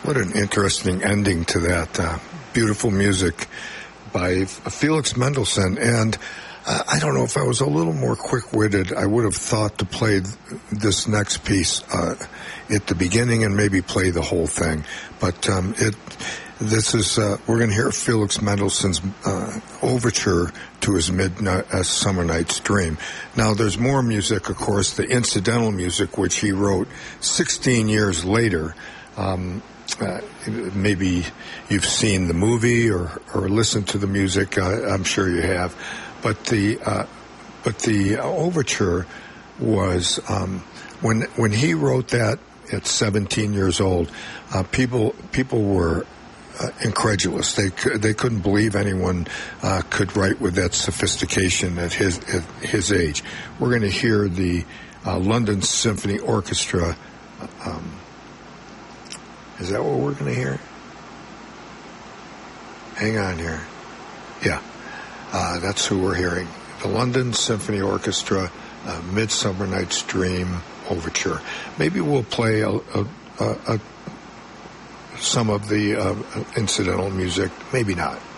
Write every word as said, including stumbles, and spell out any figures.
What an interesting ending to that. Uh, beautiful music by Felix Mendelssohn. And uh, I don't know, if I was a little more quick-witted, I would have thought to play th- this next piece uh, at the beginning and maybe play the whole thing. But um, it, this is, uh, we're going to hear Felix Mendelssohn's uh, overture to his Midsummer Night's Dream. Now, there's more music, of course, the incidental music, which he wrote sixteen years later. Um, Uh, maybe you've seen the movie or, or listened to the music. Uh, I'm sure you have, but the uh, but the overture was um, when when he wrote that at seventeen years old. Uh, people people were uh, incredulous. They they couldn't believe anyone uh, could write with that sophistication at his at his age. We're going to hear the uh, London Symphony Orchestra. Um, Is that what we're going to hear? Hang on here. Yeah, uh, that's who we're hearing. The London Symphony Orchestra, uh, Midsummer Night's Dream Overture. Maybe we'll play a, a, a, a, some of the uh, incidental music. Maybe not.